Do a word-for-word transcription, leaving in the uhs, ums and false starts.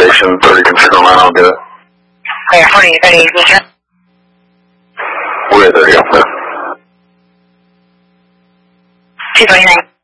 station, thirty can circle around, I'll get it. Clear, forty, thirty, Nisha. Where, there you go. two twenty-nine.